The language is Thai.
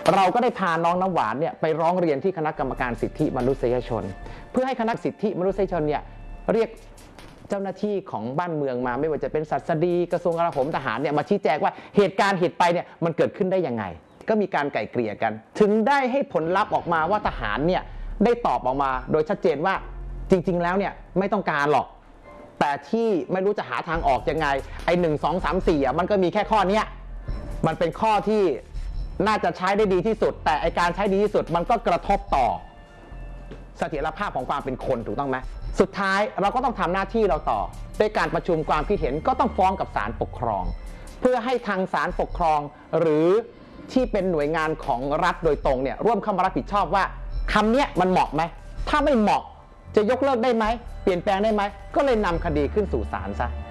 เราก็ได้พาน้องน้ำหวานเนี่ยไปร้องเรียนที่คณะกรรมการสิทธิมนุษยชนเพื่อให้คณะสิทธิมนุษยชนเนี่ยเรียกเจ้าหน้าที่ของบ้านเมืองมาไม่ว่าจะเป็นศัสดีกระทรวงกลาโหมทหารเนี่ยมาชี้แจงว่าเหตุไปเนี่ยมันเกิดขึ้นได้ยังไงก็มีการไกล่เกลี่ยกันถึงได้ให้ผลลัพธ์ออกมาว่าทหารเนี่ยได้ตอบออกมาโดยชัดเจนว่าจริงๆแล้วเนี่ยไม่ต้องการหรอกแต่ที่ไม่รู้จะหาทางออกยังไงไอ้1 2 3 4มันก็มีแค่ข้อนี้มันเป็นข้อที่น่าจะใช้ได้ดีที่สุดแต่ไอการใช้ดีที่สุดมันก็กระทบต่อเสถียรภาพของความเป็นคนถูกต้องไหมสุดท้ายเราก็ต้องทำหน้าที่เราต่อด้วยการประชุมความคิดเห็นก็ต้องฟ้องกับศาลปกครองเพื่อให้ทางศาลปกครองหรือที่เป็นหน่วยงานของรัฐโดยตรงเนี่ยร่วมเข้ามารับผิดชอบว่าคำนี้มันเหมาะไหมถ้าไม่เหมาะจะยกเลิกได้ไหมเปลี่ยนแปลงได้ไหมก็เลยนำคดีขึ้นสู่ศาลซะ